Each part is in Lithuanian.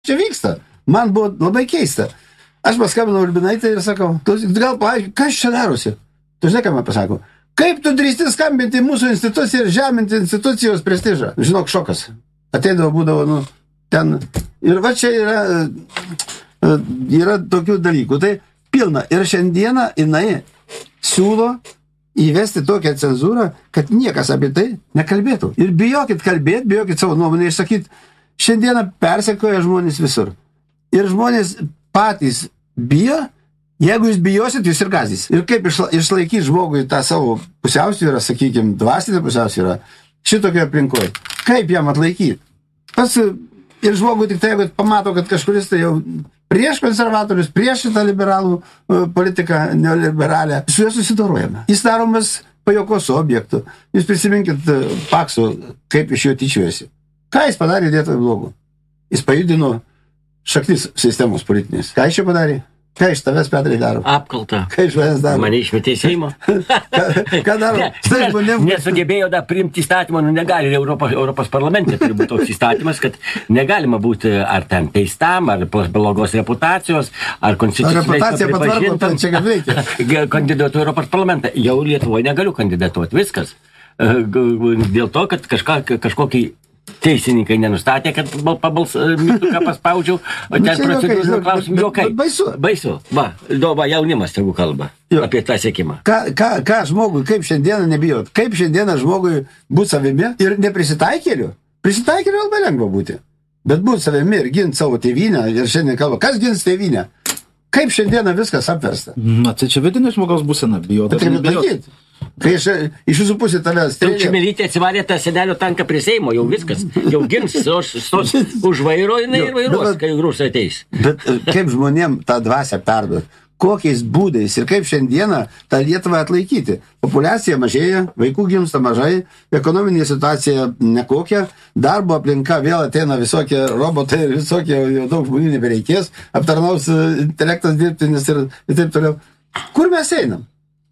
čia vyksta? Man buvo labai keista. Aš paskambinau Urbinaitę ir sakau, gal paaiškink, kas čia darosi? Tu žinai, ką man pasako? Kaip tu drįsti skambinti mūsų instituciją ir žeminti institucijos prestižą? Žinok, šokas. Ateidavo, būdavo, ten. Ir va čia yra tokių dalykų. Tai pilna. Ir šiandieną jinai siūlo įvesti tokią cenzūrą, kad niekas apie tai nekalbėtų. Ir bijokit kalbėti, bijokit savo nuomonę išsakyti. Šiandieną persekioja žmonės visur. Ir žmonės patys bijo, jeigu jūs bijosit, jūs ir gąsdys. Ir kaip išlaikyti žmogui tą savo pusiausvyrą, sakykime, dvasinę pusiausvyrą, šitokioje aplinkoje. Kaip jam atlaikyti? Pats ir žmogui tik tai, jeigu pamato, kad kažkuris tai jau prieš konservatorius, prieš šitą liberalų politiką neoliberalę, su juo susidorojame. Jis daromas pajokos objektų. Jūs prisiminkit Pakso, kaip iš jo tyčiuojasi. Ką jis padarė lietuvai blogo? Jis pajudino šaknis sistemos politinės. Ką jis čia padarė? Ką iš tavęs, Petrai, daro? Apkalta. Ką iš manęs daro? Mane išmetė į Seimą. Ką daro? Nesugebėjo dar priimti įstatymą, negali Europos parlamente turi būti toks įstatymas, kad negalima būti ar ten teistam, ar blogos reputacijos, ar konstitucinės pripažintam kandidatuoti Europos parlamentą. Jau Lietuvoje negaliu kandidatuoti. Viskas. Dėl to, kad kažkokį teisininkai nenustatė, kad mygtuką paspaudžiau, o ten procedūrų klausimų jokai. Baisu. Va, jaunimas tegu kalba apie tą sėkimą. Ką žmogui, kaip šiandieną nebijot? Kaip šiandieną žmogui būti savimi ir neprisitaikėliu? Prisitaikėliu labai lengva būti. Bet būti savimi ir ginti savo tėvynę, ir šiandien kalba, kas gins tėvynę? Kaip šiandieną viskas apversta? Na, tai čia vidinė žmogaus būsena, bijot. Tai nebijot. Kai iš jūsų pusė tavęs... Čmilytė atsivarė tą senelio tanką prie Seimo, jau viskas, jau gins, stos už vairo, jinai ir vairuos, kai rusai ateis. Bet kaip žmonėm tą dvasę perduot? Kokiais būdais ir kaip šiandieną tą Lietuvą atlaikyti? Populiacija mažėja, vaikų gimsta mažai, ekonominė situacija nekokia, darbo aplinka vėl ateina visokie robotai ir visokie, jau daug žmonių nebereikės, aptarnaus intelektas dirbtinis ir taip toliau. Kur mes einam?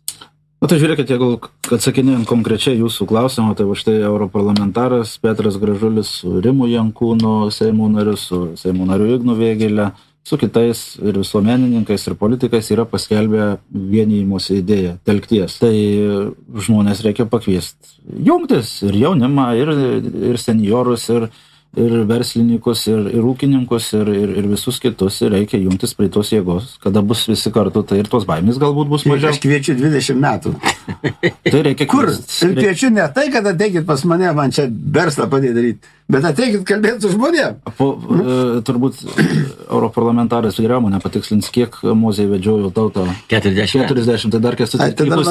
O tai žiūrėkit, jeigu atsakinėjant konkrečiai jūsų klausimą, tai va štai europarlamentaras Petras Gražulis su Rimu Jankūnu, Seimo nariu, su Seimo nariu Ignu Vėgėle, su kitais ir visuomenininkais ir politikais yra paskelbę vienijimosi idėją, telkties. Tai žmonės reikia pakviesti jungtis ir jaunimą, ir seniorus, ir verslininkus, ir ūkininkus, ir visus kitus, ir reikia jungtis prie tos jėgos. Kada bus visi kartu, tai ir tos baimės galbūt bus mažiau. Aš kviečiu 20 metų. Tai reikia kur? Ir kviečiu ne tai, kad ateikit pas mane, man čia verslą padėti daryti, bet ateikit kalbėti su žmonėm. Turbūt europarlamentaras vyriau mane patikslins, kiek Mozė vedžiojo tautą. 40, tai dar Kęstutis.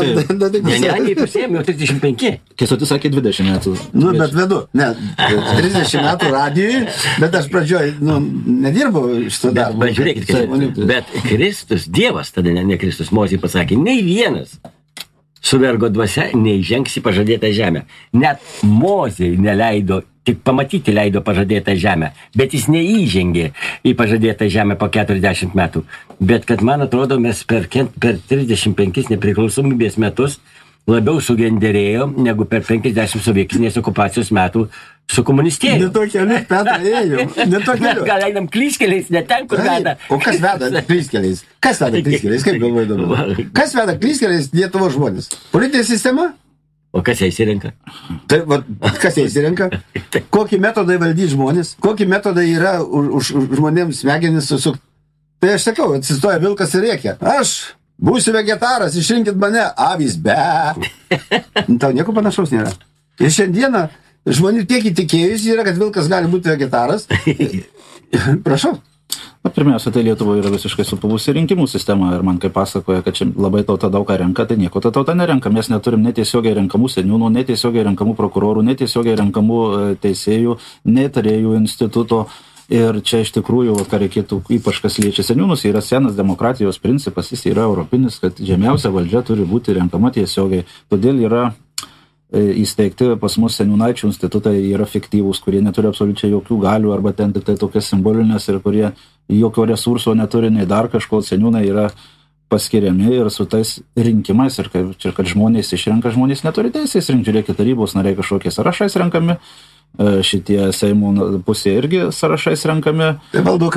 Ne, pusėjom, jau 35. Kęstutis sakė 20 metų. Nu, bet vedu. Ne, 30 metų radijui, bet aš pradžioj, nedirbau šito darbo. Bet žiūrėkit, bet Kristus, Dievas, tada ne Kristus, Mozė pasakė, nei vienas su vergo dvasia neįžengs į pažadėtą žemę. Net Mozė neleido, tik pamatyti leido pažadėtą žemę, bet jis neįžengė į pažadėtą žemę po 40 metų. Bet kad, man atrodo, mes per 35 nepriklausomybės metus labiau sugenderėjo, negu per 50 sovietinės okupacijos metų su komunistėju. Ne to keliu, Petrai, ėjau. Gal einam klystkeliais, ne ten, kur veda. O kas veda klystkeliais? Kas veda klystkeliais? Kaip galvoju dabar? Kas veda klystkeliais Lietuvos žmonės? Politinė sistema? O kas ją įsirenka? Tai, kas ją įsirenka? Kokį metodai valdyti žmonės? Kokį metodai yra už žmonėms smegenis susukti? Tai aš sakau, atsistoja vilkas ir rėkia. Aš būsiu vegetaras, išrinkit mane, avys, be. Tau nieko panašaus nėra. Ir šiandieną žmonių tiek įtikėjus yra, kad vilkas gali būti vegetaras. Prašau. Na, pirmiausia, tai Lietuvoje yra visiškai supuvusi rinkimų sistema ir man kaip pasakoja, kad čia labai tauta daug ką renka, tai nieko ta tauta nerenka. Mes neturim netiesiogiai renkamų seniūnų, netiesiogiai renkamų prokurorų, netiesiogiai renkamų teisėjų, netarėjų instituto. Ir čia iš tikrųjų, ką reikėtų, ypač kas liečia seniūnus, yra senas demokratijos principas, jis yra europinis, kad žemiausia valdžia turi būti renkama tiesiogiai. Todėl yra įsteigti pas mus seniūnaičių institutai, yra fiktyvūs, kurie neturi absoliučiai jokių galių arba ten tik tai tokias simbolinės ir kurie jokio resurso neturi, nei dar kažko. Seniūnai yra paskiriami ir su tais rinkimais ir kad žmonės išrenka, žmonės neturi teisės rinkti. Žiūrėkit, tarybos nariai kažkokie sąrašais renkami, šitie Seimo pusė irgi sąrašais renkami. Tai valdo